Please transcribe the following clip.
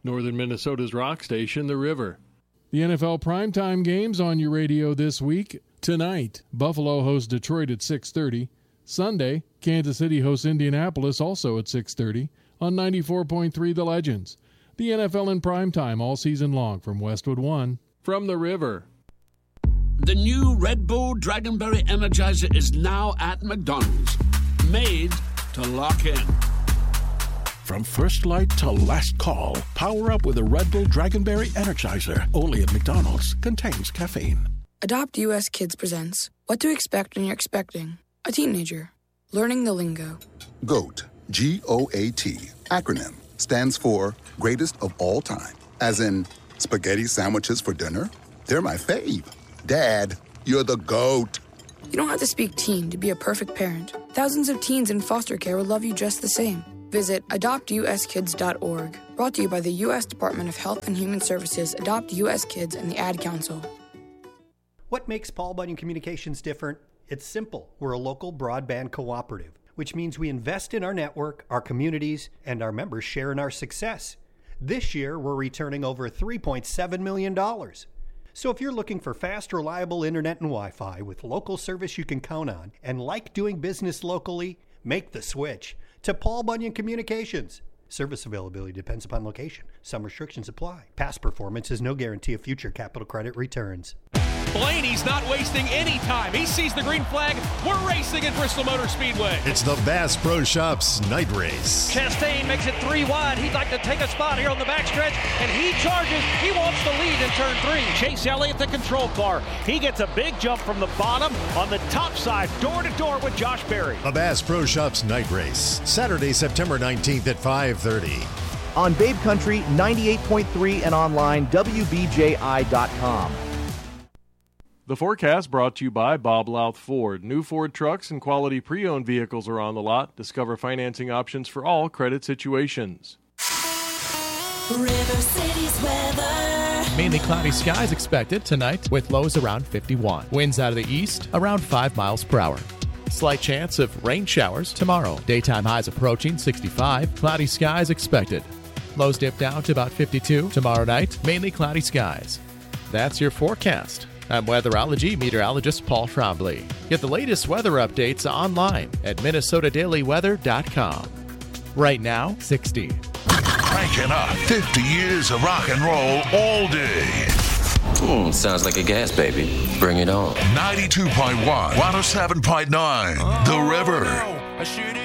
Northern Minnesota's rock station, The River. The NFL primetime games on your radio this week. Tonight, Buffalo hosts Detroit at 6:30. Sunday, Kansas City hosts Indianapolis also at 6:30 on 94.3 The Legends. The NFL in primetime all season long from Westwood One. From The River. The new Red Bull Dragonberry Energizer is now at McDonald's. Made to lock in. From first light to last call, power up with a Red Bull Dragonberry Energizer. Only at McDonald's. Contains caffeine. Adopt US Kids presents What to Expect When You're Expecting a Teenager. Learning the lingo. GOAT, G-O-A-T, acronym, stands for Greatest of All Time. As in, spaghetti sandwiches for dinner? They're my fave. Dad, you're the GOAT. You don't have to speak teen to be a perfect parent. Thousands of teens in foster care will love you just the same. Visit adoptuskids.org. Brought to you by the U.S. Department of Health and Human Services, Adopt U.S. Kids, and the Ad Council. What makes Paul Bunyan Communications different? It's simple. We're a local broadband cooperative, which means we invest in our network, our communities, and our members share in our success. This year, we're returning over $3.7 million. So if you're looking for fast, reliable internet and Wi-Fi with local service you can count on and like doing business locally, make the switch to Paul Bunyan Communications. Service availability depends upon location. Some restrictions apply. Past performance is no guarantee of future capital credit returns. Blaney's not wasting any time. He sees the green flag. We're racing at Bristol Motor Speedway. It's the Bass Pro Shops night race. Chastain makes it 3 wide. He'd like to take a spot here on the backstretch, and he charges. He wants the lead in turn 3. Chase Elliott, the control car. He gets a big jump from the bottom on the top side, door to door with Josh Berry. The Bass Pro Shops night race, Saturday, September 19th at 5:30. On Babe Country 98.3 and online WBJI.com. The forecast brought to you by Bob Louth Ford. New Ford trucks and quality pre-owned vehicles are on the lot. Discover financing options for all credit situations. River City's weather. Mainly cloudy skies expected tonight with lows around 51. Winds out of the east around 5 miles per hour. Slight chance of rain showers tomorrow. Daytime highs approaching 65. Cloudy skies expected. Lows dip down to about 52 tomorrow night. Mainly cloudy skies. That's your forecast. I'm weatherology meteorologist Paul Trombley. Get the latest weather updates online at minnesotadailyweather.com. Right now, 60. Cranking up 50 years of rock and roll all day. Sounds like a gas baby. Bring it on. 92.1, 107.9, The River.